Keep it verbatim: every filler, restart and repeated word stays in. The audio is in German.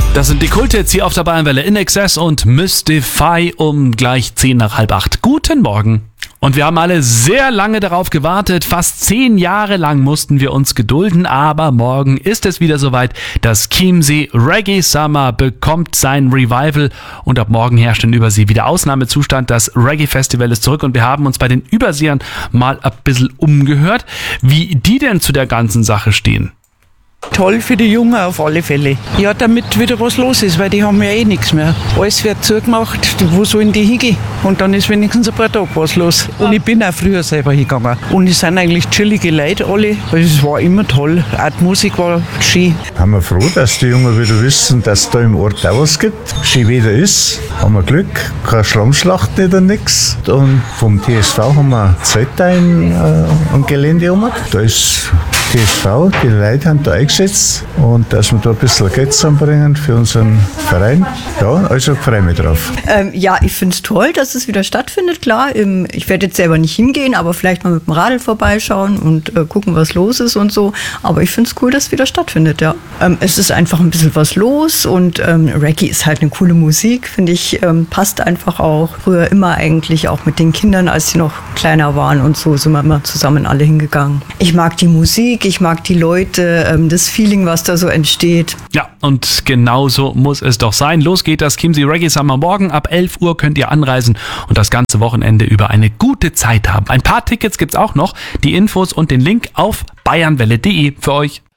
Das sind die Kulthits hier auf der Bayernwelle, In Excess und Mystify um gleich zehn nach halb acht. Guten Morgen. Und wir haben alle sehr lange darauf gewartet. Fast zehn Jahre lang mussten wir uns gedulden. Aber morgen ist es wieder soweit. Das Chiemsee Reggae Summer bekommt sein Revival. Und ab morgen herrscht in Übersee wieder Ausnahmezustand. Das Reggae Festival ist zurück. Und wir haben uns bei den Überseern mal ein bisschen umgehört, wie die denn zu der ganzen Sache stehen. Toll für die Jungen auf alle Fälle. Ja, damit wieder was los ist, weil die haben ja eh nichts mehr. Alles wird zugemacht, wo sollen die hingehen? Und dann ist wenigstens ein paar Tage was los. Und ich bin auch früher selber hingegangen. Und es sind eigentlich chillige Leute alle. Also es war immer toll. Auch die Musik war schön. Haben wir froh, dass die Jungen wieder wissen, dass es da im Ort auch was gibt. Schön wieder ist. Haben wir Glück. Keine Schlammschlacht nicht oder nichts. Und vom T S V haben wir Zelte ein, äh, am Gelände rum. Da ist T S V, die Leute haben da eingesetzt und dass wir da ein bisschen Geld zusammenbringen für unseren Verein. Ja, also freue mich drauf. Ähm, ja, ich finde es toll, dass es wieder stattfindet, klar. Im, ich werde jetzt selber nicht hingehen, aber vielleicht mal mit dem Radl vorbeischauen und äh, gucken, was los ist und so. Aber ich finde es cool, dass es wieder stattfindet, ja. Ähm, es ist einfach ein bisschen was los und ähm, Reggae ist halt eine coole Musik, finde ich, ähm, passt einfach auch. Früher immer eigentlich auch mit den Kindern, als sie noch kleiner waren und so, sind wir immer zusammen alle hingegangen. Ich mag die Musik. Ich mag die Leute, das Feeling, was da so entsteht. Ja, und genau so muss es doch sein. Los geht das Chiemsee Reggae Summer morgen. Ab elf Uhr könnt ihr anreisen und das ganze Wochenende über eine gute Zeit haben. Ein paar Tickets gibt's auch noch. Die Infos und den Link auf bayernwelle punkt de für euch.